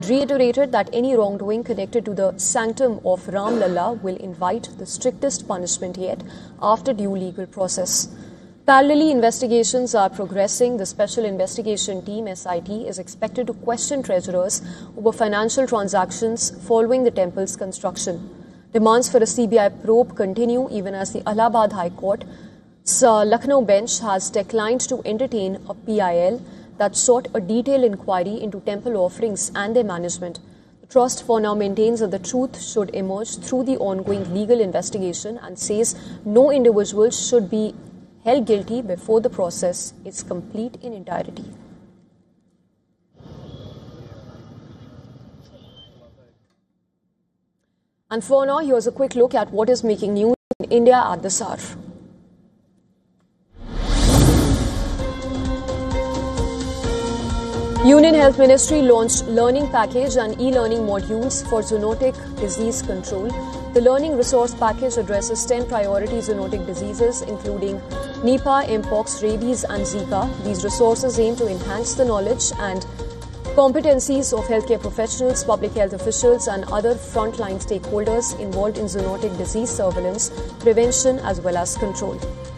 reiterated that any wrongdoing connected to the sanctum of Ram Lalla will invite the strictest punishment yet after due legal process. Parallelly, investigations are progressing. The Special Investigation Team, SIT, is expected to question treasurers over financial transactions following the temple's construction. Demands for a CBI probe continue even as the Allahabad High Court's Lucknow bench has declined to entertain a PIL that sought a detailed inquiry into temple offerings and their management. The trust for now maintains that the truth should emerge through the ongoing legal investigation and says no individual should be held guilty before the process is complete in entirety. And for now, here's a quick look at what is making news in India at this hour. Union Health Ministry launched learning package and e-learning modules for zoonotic disease control. The learning resource package addresses 10 priority zoonotic diseases including Nipah, Mpox, rabies and Zika. These resources aim to enhance the knowledge and competencies of healthcare professionals, public health officials and other frontline stakeholders involved in zoonotic disease surveillance, prevention as well as control.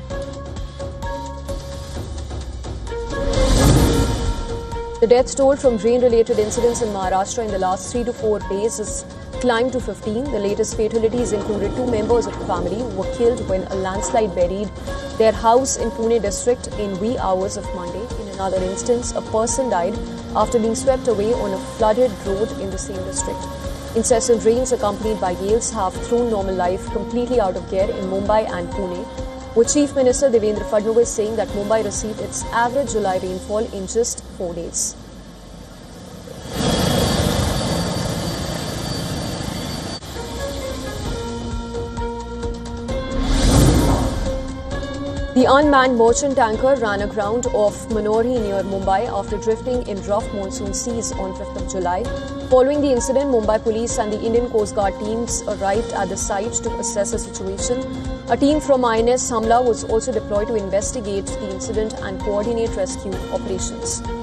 The death toll from rain-related incidents in Maharashtra in the last 3 to 4 days has climbed to 15. The latest fatalities included 2 members of the family who were killed when a landslide buried their house in Pune district in wee hours of Monday. In another instance, a person died after being swept away on a flooded road in the same district. Incessant rains accompanied by gales have thrown normal life completely out of gear in Mumbai and Pune, with Chief Minister Devendra Fadnavis saying that Mumbai received its average July rainfall in just 4 days. The unmanned merchant tanker ran aground off Manori near Mumbai after drifting in rough monsoon seas on 5th of July. Following the incident, Mumbai Police and the Indian Coast Guard teams arrived at the site to assess the situation. A team from INS Hamla was also deployed to investigate the incident and coordinate rescue operations.